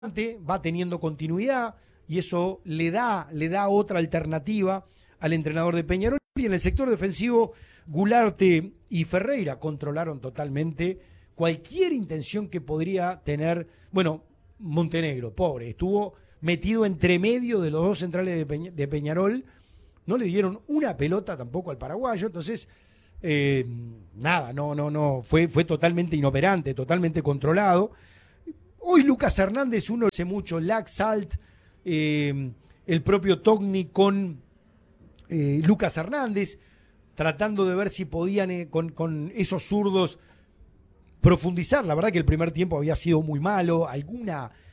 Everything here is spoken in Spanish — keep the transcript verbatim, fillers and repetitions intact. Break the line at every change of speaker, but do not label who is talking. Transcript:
va teniendo continuidad y eso le da, le da otra alternativa al entrenador de Peñarol. Y en el sector defensivo, Gularte y Ferreira controlaron totalmente cualquier intención que podría tener, bueno, Montenegro, pobre, estuvo metido entre medio de los dos centrales de, Peña, de Peñarol, no le dieron una pelota tampoco al paraguayo, entonces, eh, nada, no, no, no, fue, fue totalmente inoperante, totalmente controlado. Hoy Lucas Hernández, uno hace mucho, Laxalt, eh, el propio Togni con eh, Lucas Hernández, tratando de ver si podían eh, con, con esos zurdos profundizar. La verdad que el primer tiempo había sido muy malo, alguna